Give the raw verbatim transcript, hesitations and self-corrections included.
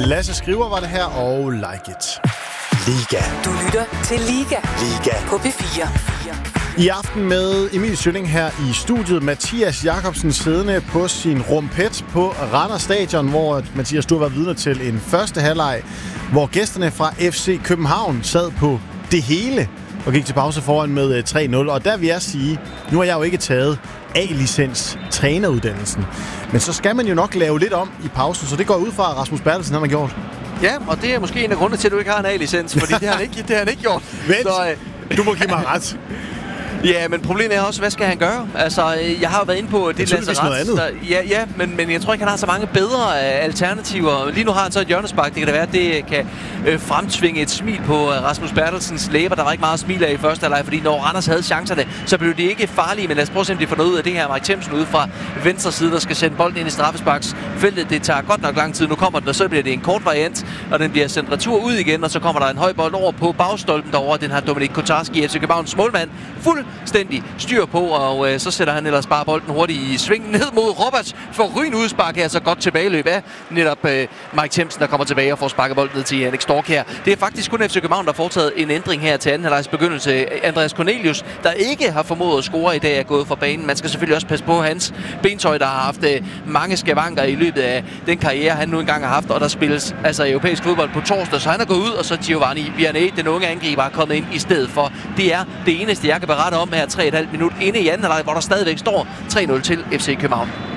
Lasse Skriver var det her, og Like It. Liga. Du lytter til Liga. Liga. På P fire. I aften med Emil Schønning her i studiet. Mathias Jakobsen siddende på sin rumpet på Randers Stadion, hvor Mathias, du var vidne til en første halvleg, hvor gæsterne fra F C København sad på det hele og gik til pause foran med tre nul. Og der vil jeg sige, nu har jeg jo ikke taget A-licens træneruddannelsen, men så skal man jo nok lave lidt om i pausen, så det går ud fra, at Rasmus Bertelsen han har gjort. Ja, og det er måske en af grundene til, at du ikke har en A-licens, fordi det har han ikke, det har han ikke gjort. Vent, så, øh, du må give mig ret. Ja, men problemet er også, hvad skal han gøre? Altså, jeg har jo været inde på det Lasse Ret. Der, ja, ja, men, men jeg tror ikke, han har så mange bedre alternativer. Lige nu har han så et hjørnespark. Det kan da være, at det kan øh, fremtvinge et smil på Rasmus Bertelsens læber. Der var ikke meget smil af i første halvleg, fordi når Randers havde chancerne, så blev de ikke farlige. Men lad os prøve at se, om de får noget ud af det her. Mike Themsen ude fra venstre side, der skal sende bolden ind i straffesparksfeltet. Det tager godt nok lang tid. Nu kommer den, og så bliver det en kort variant, og den bliver sendt retur ud igen, og så kommer der en høj bold over på bagstolpen derovre. Den har Dominik Kotarski, F C Københavns målmand, fuldstændig styr på, og øh, så sætter han ellers bare bolden hurtigt i svingen ned mod Roberts for Ryn udspark her, så godt tilbageløb af netop øh, Mike Themsen, der kommer tilbage og får sparket bolden ned til Jannik Stork her. Det er faktisk kun F C København, der har foretaget en ændring her til anden halvlejes begyndelse. Andreas Cornelius, der ikke har formået at score i dag, er gået fra banen. Man skal selvfølgelig også passe på hans bentøj, der har haft øh, mange skavanker i løbet af den karriere, han nu engang har haft, og der spilles altså europæisk fodbold på torsdag, så han er gået ud, og så Giovanni Vianney, den unge angriber, er kommet ind i stedet for. Det er det eneste, jeg kan berette om her tre komma fem minut inde i anden halvleg, hvor der stadigvæk står tre nul til F C København.